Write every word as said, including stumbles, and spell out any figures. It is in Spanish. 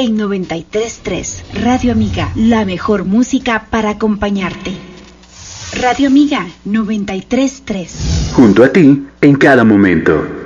en noventa y tres punto tres. Radio Amiga, la mejor música para acompañarte. Radio Amiga noventa y tres punto tres. Junto a ti en cada momento.